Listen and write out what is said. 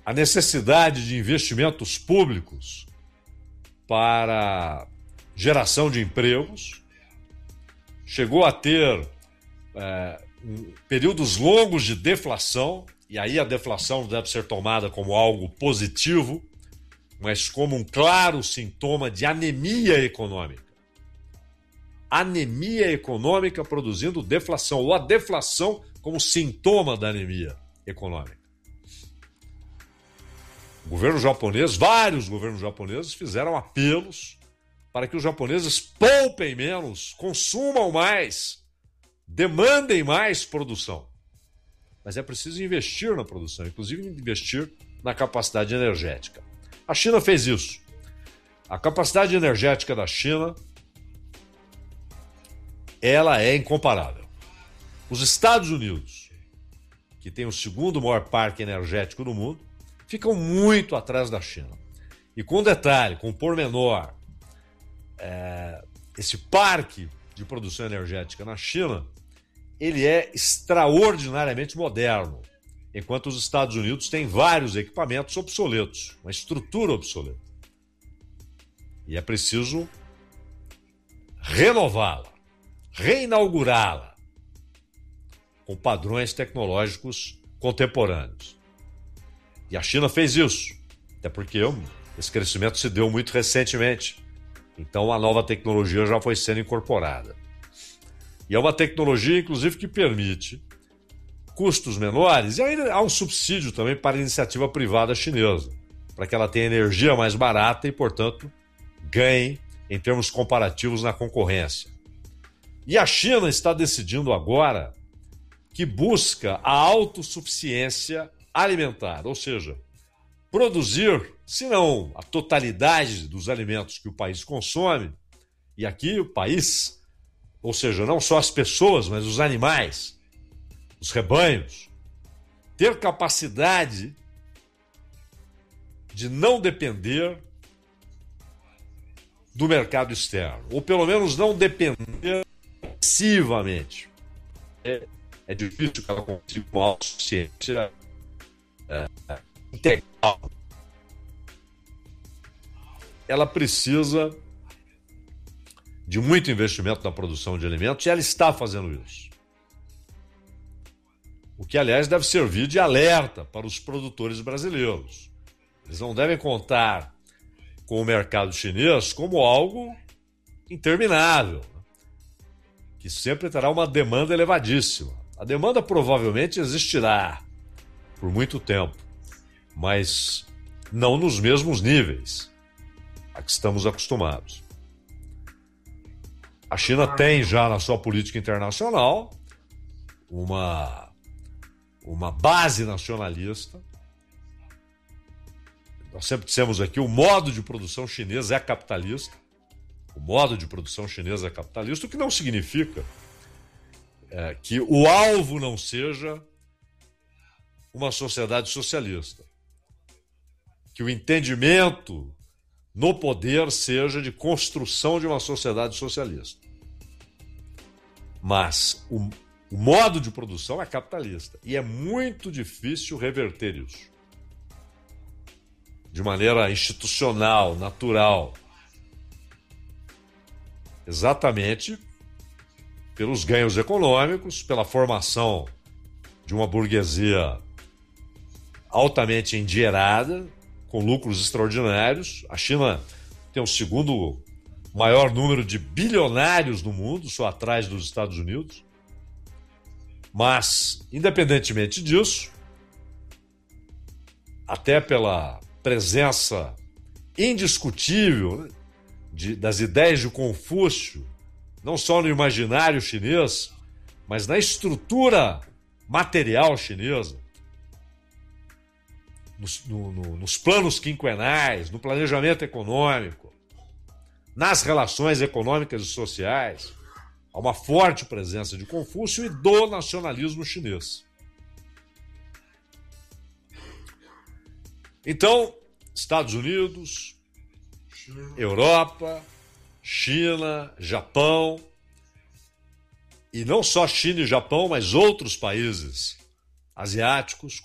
a necessidade de investimentos públicos para geração de empregos, chegou a ter períodos longos de deflação, e aí a deflação não deve ser tomada como algo positivo, mas como um claro sintoma de anemia econômica. Anemia econômica produzindo deflação, ou a deflação como sintoma da anemia econômica. O governo japonês, vários governos japoneses fizeram apelos para que os japoneses poupem menos, consumam mais, demandem mais produção. Mas é preciso investir na produção, inclusive investir na capacidade energética. A China fez isso. A capacidade energética da China, ela é incomparável. Os Estados Unidos, que tem o segundo maior parque energético do mundo, ficam muito atrás da China. E com detalhe, com pormenor, esse parque de produção energética na China, ele é extraordinariamente moderno, enquanto os Estados Unidos têm vários equipamentos obsoletos, uma estrutura obsoleta. E é preciso renová-la, reinaugurá-la com padrões tecnológicos contemporâneos. E a China fez isso, até porque esse crescimento se deu muito recentemente. Então a nova tecnologia já foi sendo incorporada. E é uma tecnologia, inclusive, que permite custos menores, e ainda há um subsídio também para a iniciativa privada chinesa, para que ela tenha energia mais barata e, portanto, ganhe em termos comparativos na concorrência. E a China está decidindo agora que busca a autossuficiência alimentar, ou seja, produzir, se não a totalidade dos alimentos que o país consome, e aqui o país, ou seja, não só as pessoas, mas os animais, os rebanhos, ter capacidade de não depender do mercado externo, ou pelo menos não depender excessivamente. É difícil que ela consiga uma autossuficiência integral. Ela precisa de muito investimento na produção de alimentos e ela está fazendo isso. O que, aliás, deve servir de alerta para os produtores brasileiros. Eles não devem contar com o mercado chinês como algo interminável, que sempre terá uma demanda elevadíssima. A demanda provavelmente existirá por muito tempo, mas não nos mesmos níveis a que estamos acostumados. A China tem já na sua política internacional uma base nacionalista. Nós sempre dissemos aqui, o modo de produção chinês é capitalista. O modo de produção chinês é capitalista, o que não significa que o alvo não seja uma sociedade socialista. Que o entendimento no poder seja de construção de uma sociedade socialista. Mas o modo de produção é capitalista. E é muito difícil reverter isso. De maneira institucional, natural. Exatamente pelos ganhos econômicos, pela formação de uma burguesia altamente endinheirada, com lucros extraordinários. A China tem o segundo maior número de bilionários no mundo, só atrás dos Estados Unidos. Mas, independentemente disso, até pela presença indiscutível das ideias de Confúcio, não só no imaginário chinês, mas na estrutura material chinesa, nos planos quinquenais, no planejamento econômico, nas relações econômicas e sociais, há uma forte presença de Confúcio e do nacionalismo chinês. Então, Estados Unidos, Europa, China, Japão, e não só China e Japão, mas outros países asiáticos,